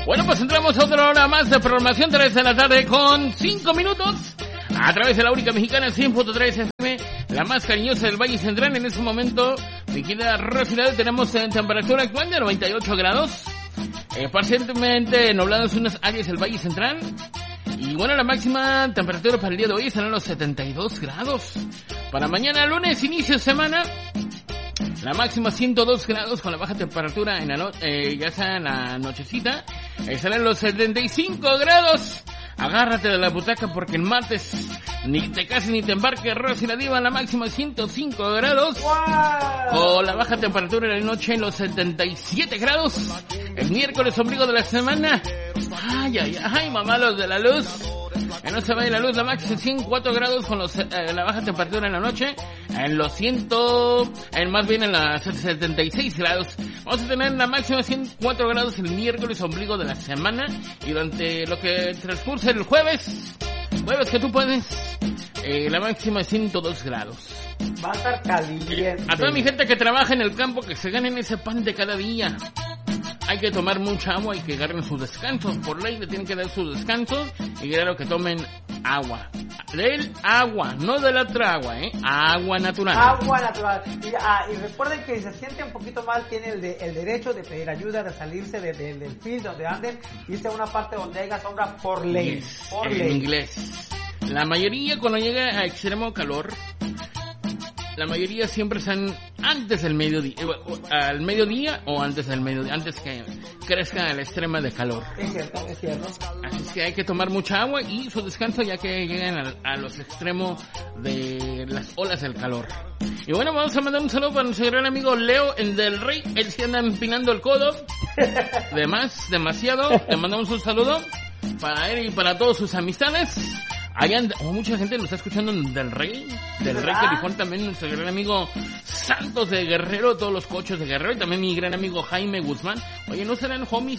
Bueno, pues entramos a otra hora más de programación, 3 de la tarde con 5 minutos. A través de la única mexicana 100.3 FM, la más cariñosa del Valle Central. En este momento, mi querida Rocinada, tenemos en temperatura actual de 98 grados. Parcialmente nublados unas áreas del Valle Central. Y bueno, la máxima temperatura para el día de hoy estará en los 72 grados. Para mañana lunes, inicio de semana, la máxima 102 grados con la baja temperatura en la ya sea en la nochecita. Estarán los 75 grados. Agárrate de la butaca porque el martes ni te cases ni te embarques, Rosy la Diva, en la máxima 105 grados. ¡Wow! Con la baja temperatura en la noche en los 77 grados. El miércoles ombligo de la semana. Ay, mamá, los de la luz. Que no se vaya la luz, la máxima 104 grados con la baja temperatura en la noche. En los más bien en las 76 grados. Vamos a tener la máxima 104 grados el miércoles ombligo de la semana. Y durante lo que transcurre el jueves que tú puedes, la máxima es 102 grados. Va a estar caliente. A toda mi gente que trabaja en el campo, que se ganen ese pan de cada día. Hay que tomar mucha agua y que agarren sus descansos. Por ley le tienen que dar sus descansos y claro que tomen agua. Del agua, no de la otra agua, agua natural. Agua natural. Y recuerden que si se siente un poquito mal, tiene el derecho de pedir ayuda, de salirse del field donde anden, irse a una parte donde haya sombra por ley. Yes, por en ley. inglés. La mayoría cuando llega a extremo calor, la mayoría siempre están antes del mediodía, al mediodía o antes del mediodía, antes que crezca la extrema de calor. Es cierto, es cierto. Así es que hay que tomar mucha agua y su descanso ya que llegan a los extremos de las olas del calor. Y bueno, vamos a mandar un saludo para nuestro gran amigo Leo, el del Rey. Él se anda empinando el codo. Demasiado. Le mandamos un saludo para él y para todas sus amistades. Mucha gente nos está escuchando del Rey California, también nuestro gran amigo Santos de Guerrero, todos los coches de Guerrero, y también mi gran amigo Jaime Guzmán. Oye, ¿no serán homies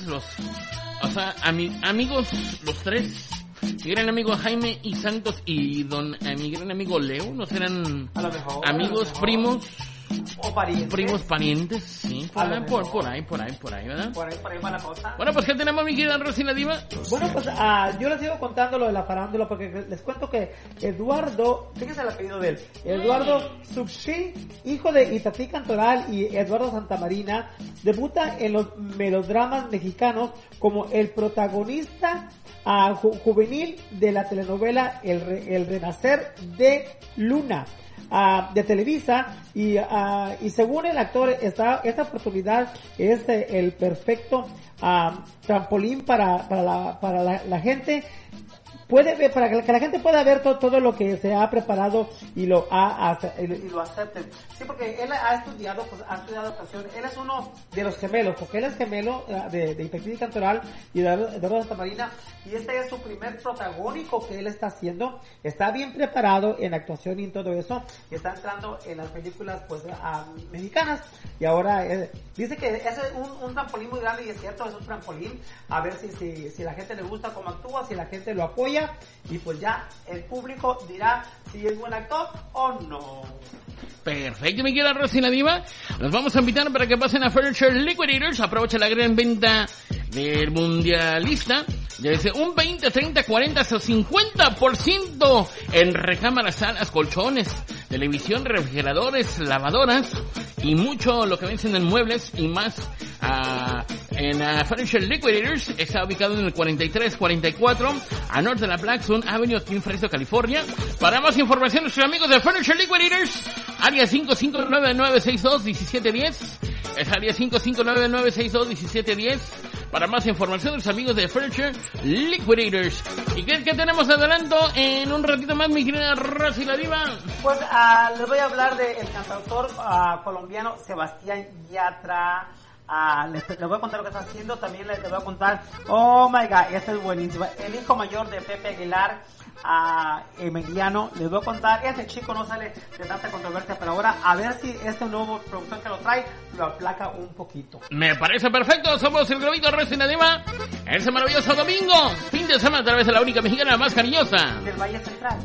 amigos los tres? Mi gran amigo Jaime y Santos y mi gran amigo Leo, ¿no serán a lo mejor, amigos, primos? O parientes. Primos parientes, sí, por ahí, ¿verdad? Por ahí va la cosa. Bueno, pues ¿qué tenemos, mi querida Rosy la Diva? Bueno, pues yo les sigo contando lo de la farándula porque les cuento que Eduardo, fíjense el apellido de él, Eduardo Subshi, hijo de Itatí Cantoral y Eduardo Santamarina, debuta en los melodramas mexicanos como el protagonista juvenil de la telenovela El Renacer de Luna. De Televisa y según el actor esta oportunidad es el perfecto trampolín para la gente para que la gente pueda ver todo lo que se ha preparado y lo acepten. Sí, porque él ha estudiado actuación. Él es uno de los gemelos, porque él es gemelo de Itatí Cantoral y de Eduardo Santamarina, y este es su primer protagónico que él está haciendo. Está bien preparado en actuación y en todo eso, y está entrando en las películas mexicanas, y ahora dice que es un trampolín muy grande, y es cierto, es un trampolín, a ver si la gente le gusta cómo actúa, si la gente lo apoya, y pues ya el público dirá si es buen actor o no. Perfecto, mi querida Rosy la Diva. Los vamos a invitar para que pasen a Furniture Liquidators. Aprovecha la gran venta del mundialista. Desde un 20, 30, 40 hasta 50% en recámaras, salas, colchones, televisión, refrigeradores, lavadoras y mucho lo que vencen en muebles y más. En Furniture Liquidators está ubicado en el 4344 a norte de la Blackstone Avenue aquí en Fresno, California. Para más información, nuestros amigos de Furniture Liquidators, área 5599621710, es área 5599621710. Para más información, los amigos de Furniture Liquidators. ¿Y qué tenemos adelanto en un ratito más, mi querida Rosy la Diva? Pues les voy a hablar del cantautor colombiano Sebastián Yatra. Les voy a contar lo que está haciendo. También les voy a contar, oh my god, esto es buenísimo, el hijo mayor de Pepe Aguilar, Emiliano. Les voy a contar, este chico no sale de tanta controversia, pero ahora a ver si este nuevo productor que lo trae lo aplaca un poquito. Me parece perfecto. Somos el Globito Rosy la Diva. Ese maravilloso domingo, fin de semana, a través de la única mexicana más cariñosa del Valle Central.